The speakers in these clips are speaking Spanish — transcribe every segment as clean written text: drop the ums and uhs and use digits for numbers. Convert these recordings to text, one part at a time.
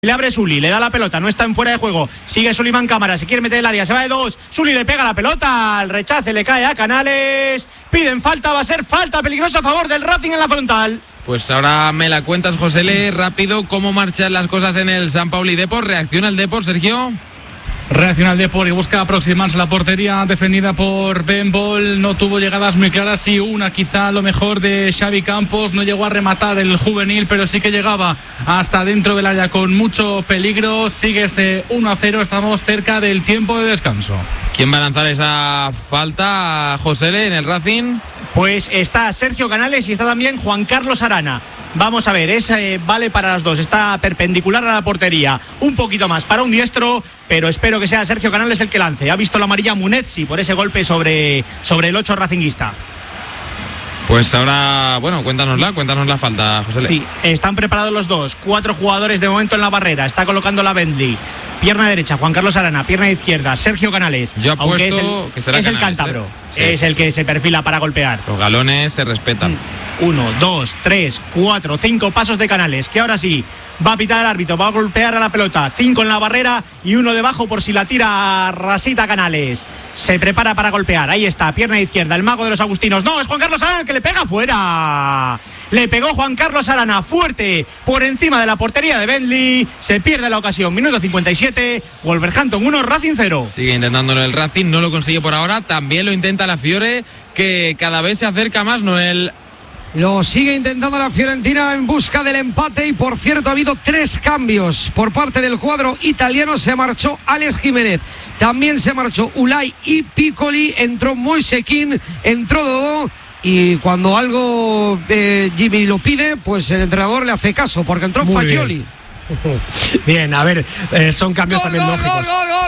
Le abre Sully, le da la pelota, no está en fuera de juego. Sigue Suleiman Cámara, se quiere meter el área, se va de dos. Sully le pega la pelota, al rechace le cae a Canales. Piden falta, va a ser falta peligrosa a favor del Racing en la frontal. Pues ahora me la cuentas, Josele, rápido, cómo marchan las cosas en el San Pauli Depor. ¿Reacciona el Depor, Sergio? Reacciona el Depor y busca aproximarse a la portería defendida por Ben Bol. No tuvo llegadas muy claras, sí una quizá a lo mejor de Xavi Campos. No llegó a rematar el juvenil, pero sí que llegaba hasta dentro del área con mucho peligro. Sigue este 1-0, estamos cerca del tiempo de descanso. ¿Quién va a lanzar esa falta, Josele, en el Racing? Pues está Sergio Canales y está también Juan Carlos Arana. Vamos a ver, vale para las dos, está perpendicular a la portería, un poquito más para un diestro, pero espero que sea Sergio Canales el que lance. Ha visto la amarilla Munetsi por ese golpe sobre el 8 racinguista. Pues ahora, bueno, cuéntanos la falta, José. Sí, están preparados los dos, 4 jugadores de momento en la barrera, está colocando la Bentley. Pierna derecha, Juan Carlos Arana, pierna izquierda, Sergio Canales. Yo apuesto que será es Canales, el cántabro, sí, es el que se perfila para golpear. Los galones se respetan. 1, 2, 3, 4, 5 pasos de Canales, que ahora sí va a pitar el árbitro, va a golpear a la pelota. 5 en la barrera y 1 debajo por si la tira rasita Canales. Se prepara para golpear, ahí está, pierna izquierda, el mago de los agustinos. No, es Juan Carlos Arana el que le pega fuera. Le pegó Juan Carlos Arana fuerte por encima de la portería de Bentley. Se pierde la ocasión, minuto 57. Wolverhampton 1, Racing 0. Sigue intentándolo el Racing, no lo consigue por ahora. También lo intenta la Fiore, que cada vez se acerca más, Noel. Lo sigue intentando la Fiorentina en busca del empate y por cierto ha habido 3 cambios por parte del cuadro italiano. Se marchó Alex Jiménez, también se marchó Ulay y Piccoli, entró Moise Kean, entró Dodó. Y cuando algo Jimmy lo pide, pues el entrenador le hace caso, porque entró Fagioli. Bien, a ver, son cambios también lógicos.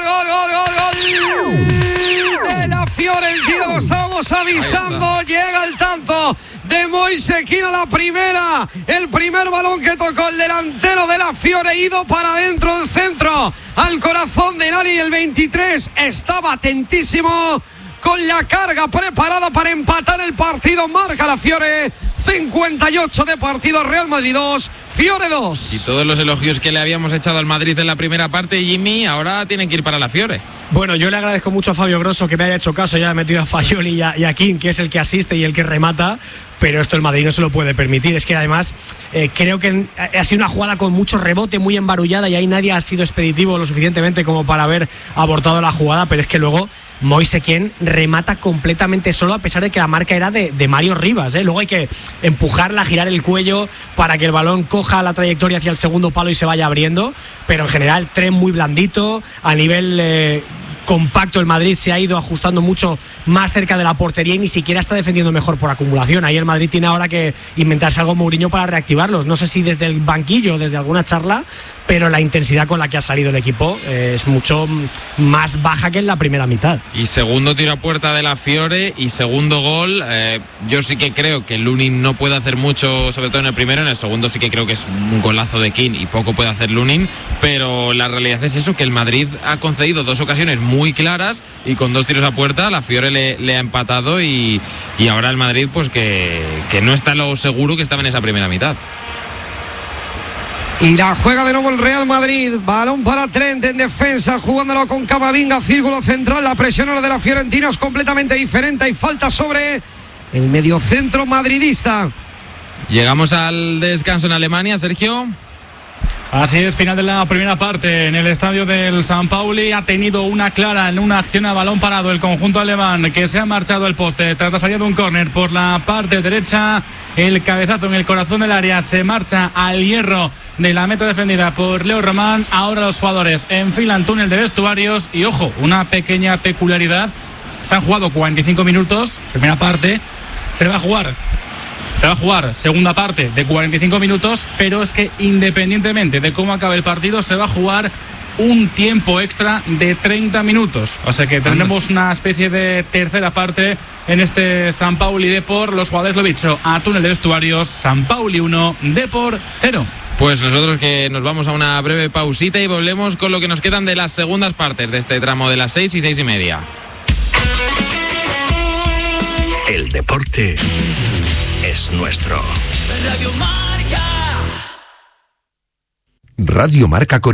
¡Gol de la Fiorentina! Lo estábamos avisando. Llega el tanto de Moise Kean a la primera. El primer balón que tocó el delantero de la Fiore, ido para adentro del centro, al corazón del área, y el 23 estaba atentísimo, con la carga preparada para empatar el partido. Marca la Fiore, 58 de partido, Real Madrid 2, Fiore 2. Y todos los elogios que le habíamos echado al Madrid en la primera parte, Jimmy, ahora tienen que ir para la Fiore. Bueno, yo le agradezco mucho a Fabio Grosso que me haya hecho caso, ya ha metido a Fagioli y a Kean, que es el que asiste y el que remata, pero esto el Madrid no se lo puede permitir. Es que además creo que ha sido una jugada con mucho rebote, muy embarullada, y ahí nadie ha sido expeditivo lo suficientemente como para haber abortado la jugada, pero es que luego Moise Kean remata completamente solo, a pesar de que la marca era de Mario Rivas, ¿eh? Luego hay que empujarla, girar el cuello para que el balón coja la trayectoria hacia el segundo palo y se vaya abriendo, pero en general tren muy blandito, a nivel compacto. El Madrid se ha ido ajustando mucho más cerca de la portería y ni siquiera está defendiendo mejor por acumulación. Ahí el Madrid tiene ahora que inventarse algo Mourinho para reactivarlos. No sé si desde el banquillo o desde alguna charla, pero la intensidad con la que ha salido el equipo es mucho más baja que en la primera mitad. Y segundo tiro a puerta de la Fiore y segundo gol. Yo sí que creo que Lunin no puede hacer mucho, sobre todo en el primero. En el segundo sí que creo que es un golazo de Kean y poco puede hacer Lunin, pero la realidad es eso, que el Madrid ha concedido 2 ocasiones muy claras y con 2 tiros a puerta la Fiore le ha empatado y ahora el Madrid pues que no está lo seguro que estaba en esa primera mitad. Y la juega de nuevo el Real Madrid. Balón para Trent en defensa, jugándolo con Camavinga, círculo central. La presión ahora de la Fiorentina es completamente diferente. Hay falta sobre el mediocentro madridista. Llegamos al descanso en Alemania, Sergio. Así es, final de la primera parte en el estadio del San Pauli. Ha tenido una clara en una acción a balón parado el conjunto alemán, que se ha marchado el poste tras la salida de un córner por la parte derecha. El cabezazo en el corazón del área se marcha al hierro de la meta defendida por Leo Román. Ahora los jugadores enfilan túnel de vestuarios y, ojo, una pequeña peculiaridad: se han jugado 45 minutos, primera parte. Se va a jugar segunda parte de 45 minutos, pero es que independientemente de cómo acabe el partido, se va a jugar un tiempo extra de 30 minutos. O sea que tendremos una especie de tercera parte en este San Pauli Depor. Los jugadores, lo dicho, a túnel de vestuarios. San Pauli 1, Depor 0. Pues nosotros que nos vamos a una breve pausita y volvemos con lo que nos quedan de las segundas partes de este tramo de las 6 y 6 y media. El deporte es nuestro. Radio Marca. Radio Marca